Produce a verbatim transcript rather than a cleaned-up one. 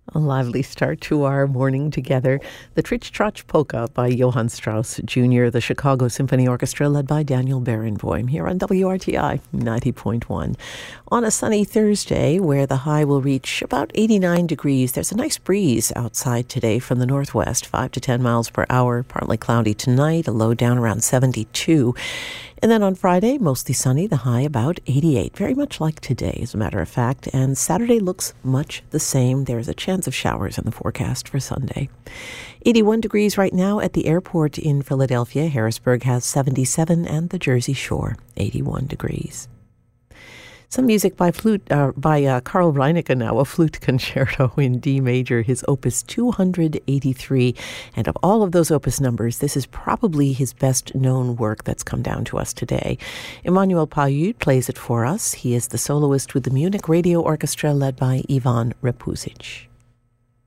A lively start to our morning together. The Tritsch Trotsch Polka by Johann Strauss Junior, the Chicago Symphony Orchestra led by Daniel Barenboim here on W R T I ninety point one. On a sunny Thursday where the high will reach about eighty-nine degrees, there's a nice breeze outside today from the northwest, five to ten miles per hour, partly cloudy tonight, a low down around seventy-two. And then on Friday, mostly sunny, the high about eighty-eight, very much like today, as a matter of fact. And Saturday looks much the same. There's a chance of showers in the forecast for Sunday. eighty-one degrees right now at the airport in Philadelphia. Harrisburg has seventy-seven, and the Jersey Shore, eighty-one degrees. Some music by flute uh, by uh, Carl Reinecke now, a flute concerto in D major, his opus two hundred eighty-three. And of all of those opus numbers, this is probably his best known work that's come down to us today. Emmanuel Pahud plays it for us. He is the soloist with the Munich Radio Orchestra led by Ivan Repusic.